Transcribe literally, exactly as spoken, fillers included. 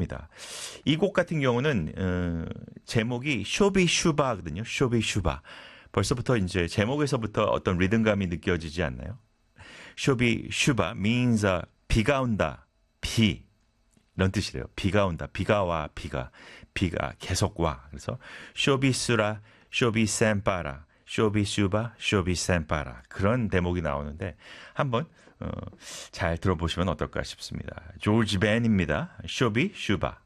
합니다. 이 곡 같은 경우는 어, 제목이 쇼비슈바거든요. 쇼비슈바. 벌써부터 이제 제목에서부터 어떤 리듬감이 느껴지지 않나요? 쇼비슈바 means uh, 비가 온다. 비. 이런 뜻이래요. 비가 온다. 비가 와. 비가. 비가 계속 와. 그래서 쇼비수라 쇼비센파라. 쇼비슈바 쇼비센파라. 그런 대목이 나오는데 한번 어, 잘 들어보시면 어떨까 싶습니다. 조지 벤입니다. 쇼비슈바.